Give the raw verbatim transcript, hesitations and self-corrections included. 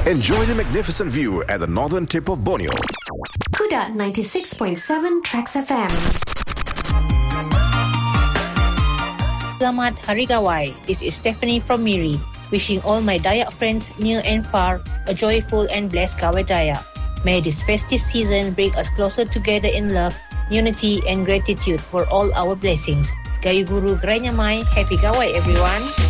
Enjoy the magnificent view at the northern tip of Borneo. Kuda ninety-six point seven Tracks F M. Selamat Hari Gawai. This is Stephanie from Miri, wishing all my Dayak friends near and far a joyful and blessed Gawai Dayak. May this festive season bring us closer together in love, unity and gratitude for all our blessings. Gayu Guru Gerai Nyamai, happy Gawai everyone.